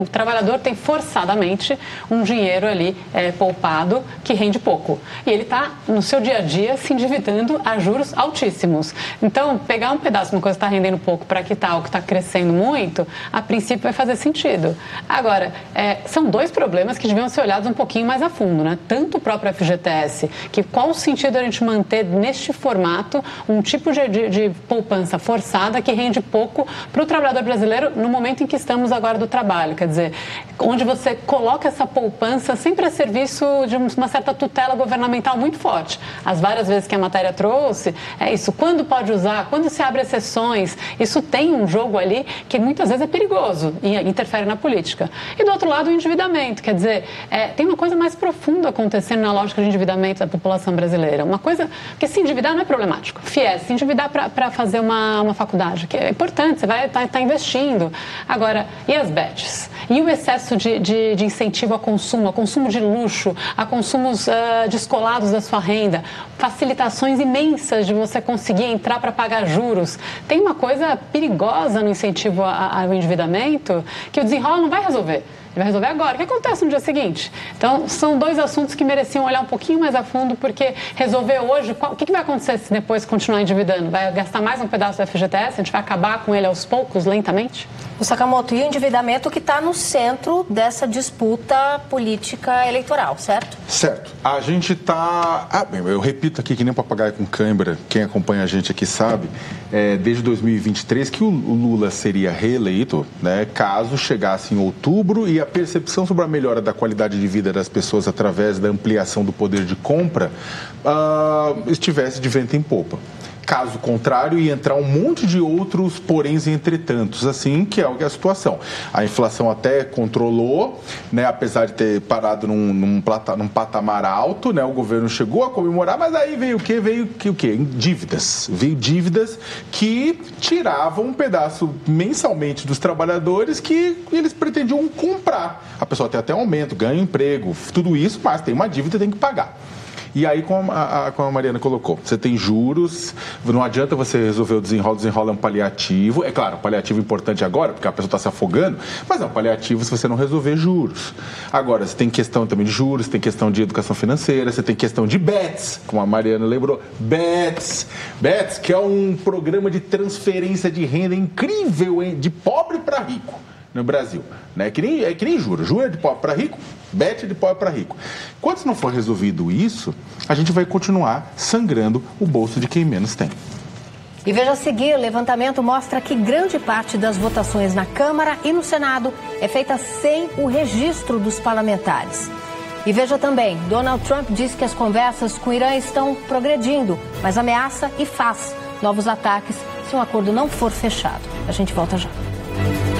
O trabalhador tem forçadamente um dinheiro ali poupado que rende pouco. E ele está, no seu dia a dia, se endividando a juros altíssimos. Então, pegar um pedaço de uma coisa que está rendendo pouco para quitar o que está crescendo muito, a princípio vai fazer sentido. Agora, são dois problemas que deviam ser olhados um pouquinho mais a fundo, né? Tanto o próprio FGTS, que qual o sentido a gente manter neste formato um tipo de poupança forçada que rende pouco para o trabalhador brasileiro no momento em que estamos agora do trabalho. Quer dizer, onde você coloca essa poupança sempre a serviço de uma certa tutela governamental muito forte. As várias vezes que a matéria trouxe, é isso, quando pode usar, quando se abre exceções, isso tem um jogo ali que muitas vezes é perigoso e interfere na política. E do outro lado, o endividamento, quer dizer, tem uma coisa mais profunda acontecendo na lógica de endividamento da população brasileira. Uma coisa, porque se endividar não é problemático. FIES, se endividar para fazer uma faculdade, que é importante, você vai estar investindo. Agora, e as bets? E o excesso de incentivo a consumo de luxo, a consumos descolados da sua renda, facilitações imensas de você conseguir entrar para pagar juros. Tem uma coisa perigosa no incentivo ao endividamento que o Desenrola não vai resolver. Ele vai resolver agora. O que acontece no dia seguinte? Então, são dois assuntos que mereciam olhar um pouquinho mais a fundo, porque resolver hoje, o que vai acontecer se depois continuar endividando? Vai gastar mais um pedaço do FGTS? A gente vai acabar com ele aos poucos, lentamente? O Sakamoto, e o endividamento que está no centro dessa disputa política eleitoral, certo? Certo. A gente está... eu repito aqui que nem papagaio com câimbra, quem acompanha a gente aqui sabe, desde 2023 que o Lula seria reeleito, né, caso chegasse em outubro e a percepção sobre a melhora da qualidade de vida das pessoas através da ampliação do poder de compra estivesse de vento em popa. Caso contrário, ia entrar um monte de outros poréns e entretantos, assim, que é a situação. A inflação até controlou, né, apesar de ter parado num patamar alto, né, o governo chegou a comemorar, mas aí veio o quê? Veio o quê? Dívidas. Veio dívidas que tiravam um pedaço mensalmente dos trabalhadores que eles pretendiam comprar. A pessoa tem até um aumento, ganha um emprego, tudo isso, mas tem uma dívida, tem que pagar. E aí, como a Mariana colocou, você tem juros, não adianta você resolver o desenrola é um paliativo. É claro, paliativo é importante agora, porque a pessoa está se afogando, mas é um paliativo se você não resolver juros. Agora, você tem questão também de juros, tem questão de educação financeira, você tem questão de BETS, como a Mariana lembrou, BETS, que é um programa de transferência de renda incrível, de pobre para rico no Brasil, né? É que nem juros é de pobre para rico, BET é de pobre para rico. Enquanto não for resolvido isso, a gente vai continuar sangrando o bolso de quem menos tem. E veja a seguir, o levantamento mostra que grande parte das votações na Câmara e no Senado é feita sem o registro dos parlamentares. E veja também, Donald Trump diz que as conversas com o Irã estão progredindo, mas ameaça e faz novos ataques se um acordo não for fechado. A gente volta já.